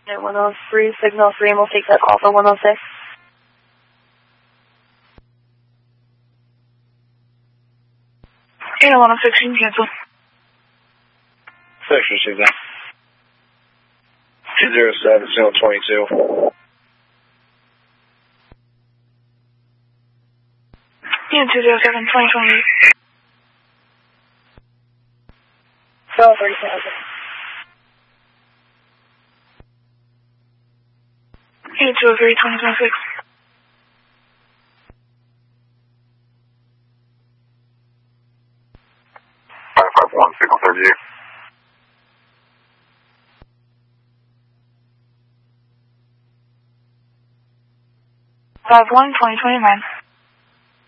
At 103, signal 3, and we'll take that call for 106. Yeah, 106, you can cancel. Section signal. 207, signal 22. Yeah, 207, 2028. So 37. Yeah, 203, 2026. Signal 38. 51, 2029.